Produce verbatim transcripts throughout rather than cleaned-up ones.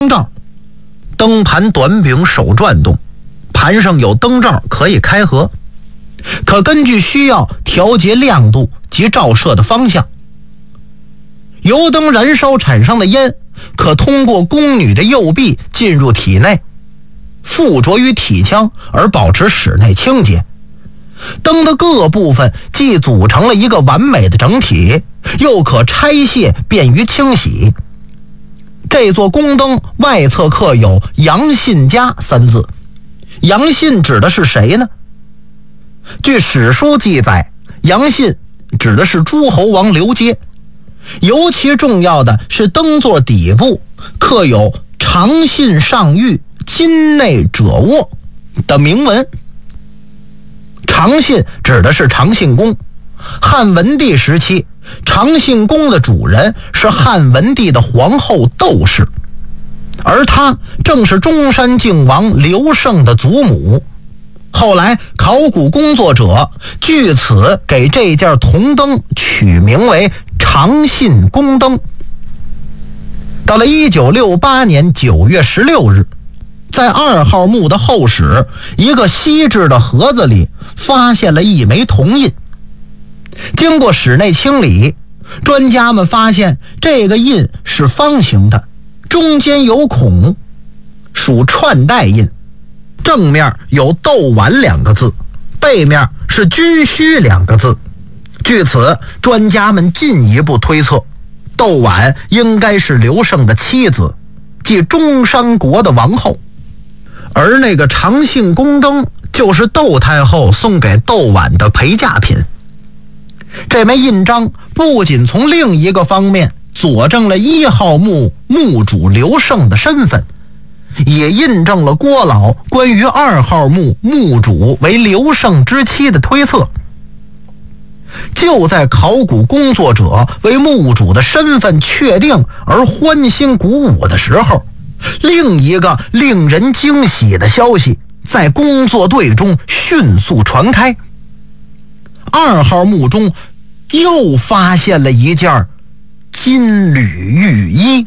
罩，灯盘短柄手转动，盘上有灯罩可以开合，可根据需要调节亮度及照射的方向。油灯燃烧产生的烟可通过宫女的右臂进入体内，附着于体腔而保持室内清洁。灯的各部分既组成了一个完美的整体，又可拆卸便于清洗。这座宫灯外侧刻有杨信家三字，杨信指的是谁呢？据史书记载，杨信指的是诸侯王刘阶。尤其重要的是灯座底部刻有长信上谕，金内者卧的铭文。长信指的是长信宫，汉文帝时期长信宫的主人是汉文帝的皇后窦氏，而她正是中山靖王刘胜的祖母。后来考古工作者据此给这件铜灯取名为长信宫灯。到了一九六八年九月十六日，在二号墓的后室一个锡制的盒子里发现了一枚铜印。经过室内清理，专家们发现这个印是方形的，中间有孔，属串带印，正面有窦碗两个字，背面是军需两个字。据此，专家们进一步推测，窦碗应该是刘胜的妻子，即中山国的王后，而那个长信宫灯就是窦太后送给窦碗的陪嫁品。这枚印章不仅从另一个方面佐证了一号墓墓主刘胜的身份，也印证了郭老关于二号墓墓主为刘胜之妻的推测。就在考古工作者为墓主的身份确定而欢欣鼓舞的时候，另一个令人惊喜的消息在工作队中迅速传开。二号墓中又发现了一件金缕玉衣。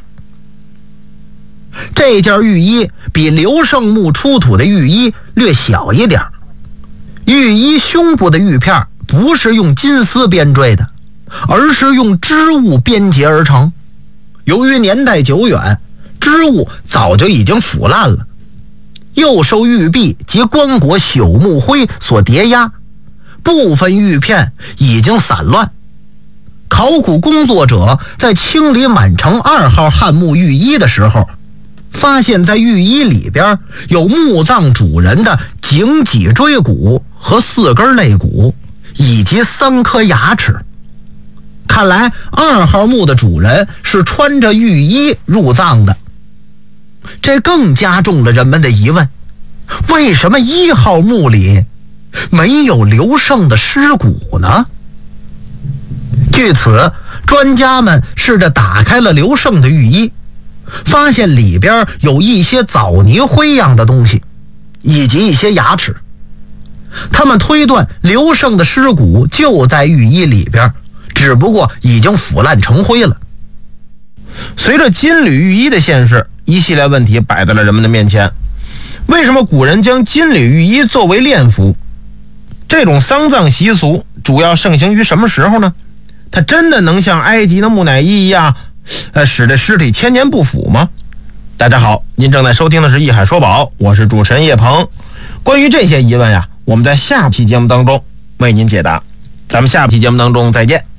这件玉衣比刘胜墓出土的玉衣略小一点，玉衣胸部的玉片不是用金丝编缀的，而是用织物编结而成。由于年代久远，织物早就已经腐烂了，又受玉璧及棺椁朽木灰所叠压，部分玉片已经散乱。考古工作者在清理满城二号汉墓玉衣的时候，发现在玉衣里边有墓葬主人的颈脊椎骨和四根肋骨，以及三颗牙齿。看来二号墓的主人是穿着玉衣入葬的。这更加重了人们的疑问，为什么一号墓里没有刘胜的尸骨呢？据此，专家们试着打开了刘胜的玉衣，发现里边有一些枣泥灰样的东西，以及一些牙齿。他们推断刘胜的尸骨就在玉衣里边，只不过已经腐烂成灰了。 随着金缕玉衣的现世，一系列问题摆在了人们的面前。为什么古人将金缕玉衣作为殓服？这种丧葬习俗主要盛行于什么时候呢？它真的能像埃及的木乃伊一样，呃，使得尸体千年不腐吗？大家好，您正在收听的是《艺海说宝》，我是主持人叶鹏。关于这些疑问呀，我们在下期节目当中为您解答。咱们下期节目当中再见。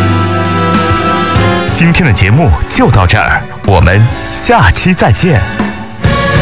今天的节目就到这儿，我们下期再见。